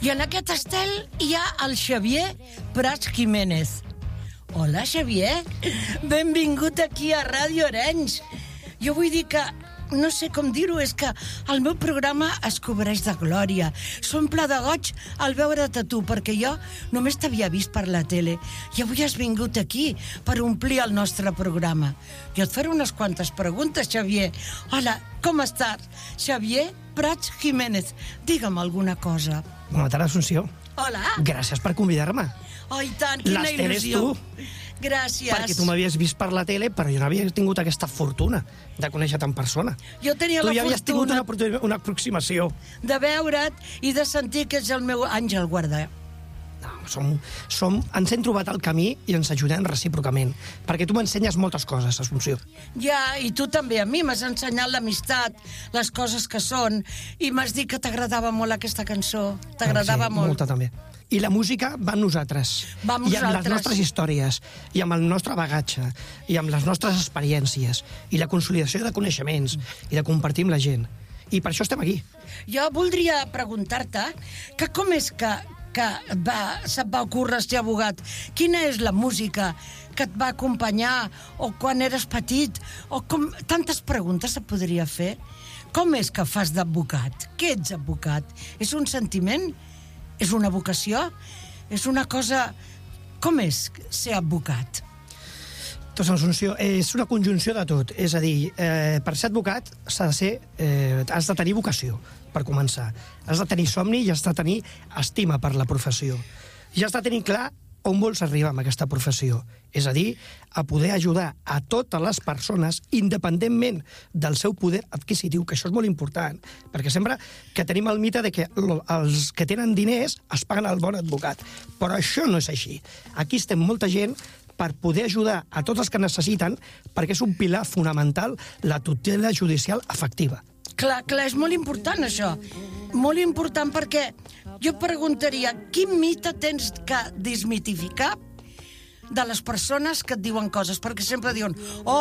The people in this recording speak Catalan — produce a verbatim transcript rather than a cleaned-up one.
I en aquest estel hi ha el Xavier Prats Jiménez. Hola, Xavier. Benvingut aquí a Ràdio Arenys. Jo vull dir que, no sé com dir-ho, és que el meu programa es cobreix de glòria. S'omple de goig al veure't a tu, perquè jo només t'havia vist per la tele i avui has vingut aquí per omplir el nostre programa. Jo et faré unes quantes preguntes, Xavier. Hola, com estàs? Xavier Prats Jiménez, digue'm alguna cosa. Bona tarda, Assumpció. Hola. Gràcies per convidar-me. Oh, i tant, quina L'Estel és il·lusió. tu. Gràcies. Perquè tu m'havies vist per la tele, però jo no havia tingut aquesta fortuna de conèixer-te en persona. Jo tenia tu la ja havies tingut fortuna una, opor- una aproximació. de veure't i de sentir que ets el meu àngel guarda. No, som, som, ens hem trobat al camí i ens ajudem recíprocament. Perquè tu m'ensenyes moltes coses, Assumpció. Ja, i tu també a mi m'has ensenyat l'amistat, les coses que són, i m'has dit que t'agradava molt aquesta cançó. T'agradava sí, molt. Molta també. I la música va amb nosaltres. Va amb I amb les nosaltres. nostres històries, i amb el nostre bagatge, i amb les nostres experiències, i la consolidació de coneixements, i de compartir amb la gent. I per això estem aquí. Jo voldria preguntar-te que com és que, que et va, se't va ocórrer ser abogat? Quina és la música que et va acompanyar, o quan eres petit, o com... Tantes preguntes se podria fer. Com és que fas d'advocat? Què ets advocat? És un sentiment? És una vocació? És una cosa... Com és ser advocat? Doncs, Assumpció, és una conjunció de tot. És a dir, eh, per ser advocat s'ha de ser, eh, has de tenir vocació, per començar. Has de tenir somni i has de tenir estima per la professió. I has de tenir clar on vols arribar amb aquesta professió. És a dir, a poder ajudar a totes les persones, independentment del seu poder adquisitiu, que això és molt important, perquè sempre que tenim el mite de que els que tenen diners es paguen el bon advocat. Però això no és així. Aquí estem molta gent per poder ajudar a tots els que necessiten, perquè és un pilar fonamental la tutela judicial efectiva. Clar, clar, és molt important això. Molt important perquè jo preguntaria quin mite tens que desmitificar de les persones que et diuen coses, perquè sempre diuen, oh,